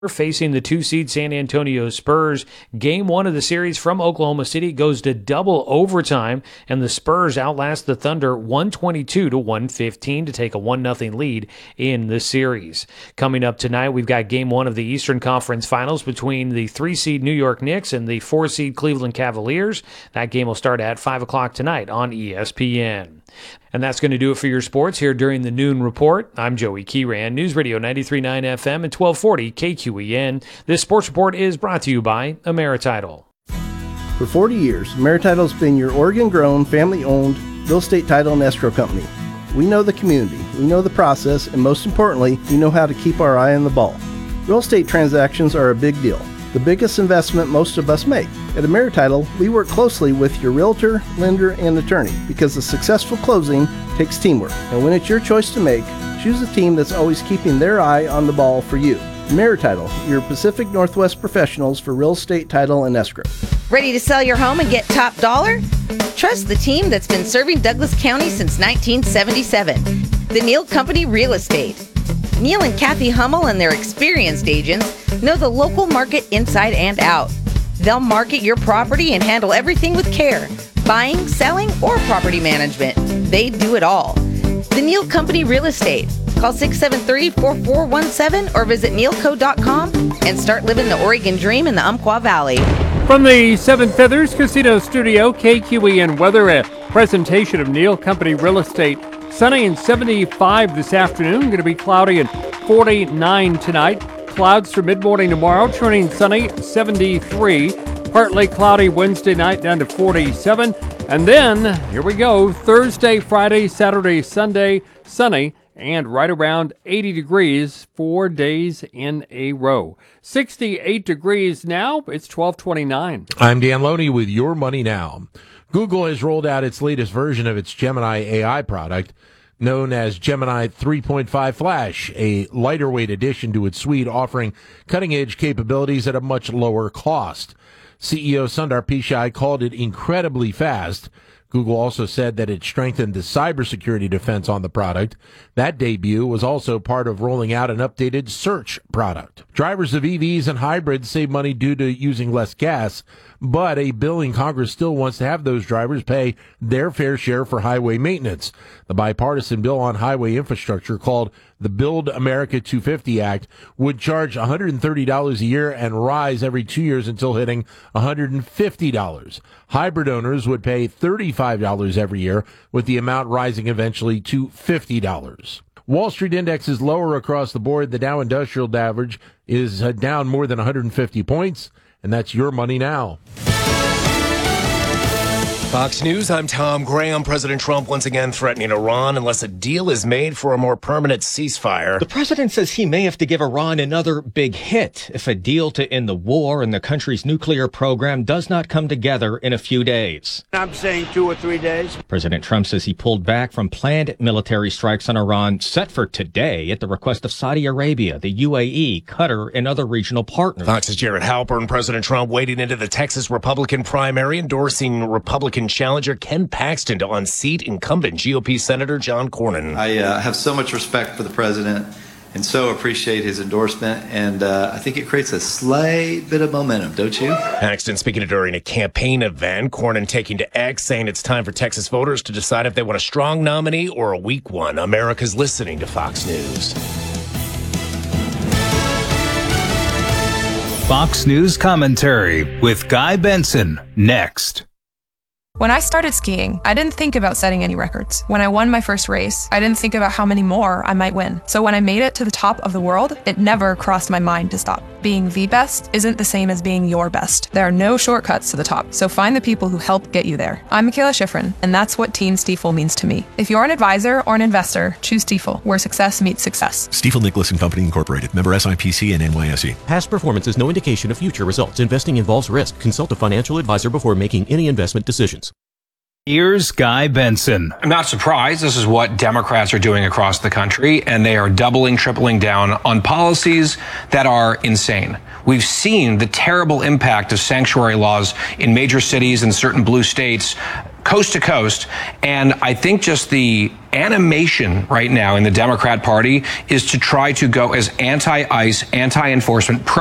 facing the 2-seed San Antonio Spurs. Game 1 of the series from Oklahoma City goes to double overtime, and the Spurs outlast the Thunder 122-115 to take a 1-0 lead in the series. Coming up tonight, we've got Game 1 of the Eastern Conference Finals between the 3-seed New York Knicks and the 4-seed Cleveland Cavaliers. That game will start at 5 o'clock tonight on ESPN. And that's going to do it for your sports here during the Noon Report. I'm Joey Kieran, News Radio 93.9 FM and 1240 KQEN. This sports report is brought to you by AmeriTitle. For 40 years, AmeriTitle has been your Oregon-grown, family-owned real estate title and escrow company. We know the community, we know the process, and most importantly, we know how to keep our eye on the ball. Real estate transactions are a big deal, the biggest investment most of us make. At AmeriTitle, we work closely with your realtor, lender, and attorney because a successful closing takes teamwork. And when it's your choice to make, choose a team that's always keeping their eye on the ball for you. AmeriTitle, your Pacific Northwest professionals for real estate title and escrow. Ready to sell your home and get top dollar? Trust the team that's been serving Douglas County since 1977. The Neal Company Real Estate. Neal and Kathy Hummel and their experienced agents know the local market inside and out. They'll market your property and handle everything with care. Buying, selling, or property management. They do it all. The Neal Company Real Estate. Call 673-4417 or visit nealco.com and start living the Oregon dream in the Umpqua Valley. From the Seven Feathers Casino Studio, KQEN Weather, a presentation of Neal Company Real Estate. Sunny and 75 this afternoon. Going to be cloudy and 49 tonight. Clouds for mid-morning tomorrow, turning sunny, 73. Partly cloudy Wednesday night, down to 47. And then, here we go, Thursday, Friday, Saturday, Sunday, sunny, and right around 80 degrees 4 days in a row. 68 degrees now, it's 12:29. I'm Dan Loney with Your Money Now. Google has rolled out its latest version of its Gemini AI product, known as Gemini 3.5 Flash, a lighter-weight addition to its suite offering cutting-edge capabilities at a much lower cost. CEO Sundar Pichai called it incredibly fast. Google also said that it strengthened the cybersecurity defense on the product. That debut was also part of rolling out an updated search product. Drivers of EVs and hybrids save money due to using less gas, but a bill in Congress still wants to have those drivers pay their fair share for highway maintenance. The bipartisan bill on highway infrastructure, called the Build America 250 Act, would charge $130 a year and rise every 2 years until hitting $150. Hybrid owners would pay $35 every year, with the amount rising eventually to $50. Wall Street index is lower across the board. The Dow Industrial Average is down more than 150 points. And that's Your Money Now. Fox News, I'm Tom Graham. President Trump once again threatening Iran unless a deal is made for a more permanent ceasefire. The president says he may have to give Iran another big hit if a deal to end the war and the country's nuclear program does not come together in a few days. I'm saying 2 or 3 days. President Trump says he pulled back from planned military strikes on Iran set for today at the request of Saudi Arabia, the UAE, Qatar, and other regional partners. Fox's Jared Halpern. President Trump wading into the Texas Republican primary, endorsing Republican challenger Ken Paxton to unseat incumbent GOP Senator John Cornyn. I have so much respect for the president and so appreciate his endorsement, and I think it creates a slight bit of momentum, don't you? Paxton speaking during a campaign event. Cornyn taking to X, saying it's time for Texas voters to decide if they want a strong nominee or a weak one. America's listening to Fox News. Fox News commentary with Guy Benson, next. When I started skiing, I didn't think about setting any records. When I won my first race, I didn't think about how many more I might win. So when I made it to the top of the world, it never crossed my mind to stop. Being the best isn't the same as being your best. There are no shortcuts to the top, so find the people who help get you there. I'm Michaela Schifrin, and that's what Team Stiefel means to me. If you're an advisor or an investor, choose Stiefel, where success meets success. Stiefel Nicholas and Company Incorporated, member SIPC and NYSE. Past performance is no indication of future results. Investing involves risk. Consult a financial advisor before making any investment decisions. Here's Guy Benson. I'm not surprised. This is what Democrats are doing across the country, and they are doubling, tripling down on policies that are insane. We've seen the terrible impact of sanctuary laws in major cities and certain blue states coast to coast. And I think just the animation right now in the Democrat Party is to try to go as anti-ICE, anti-enforcement,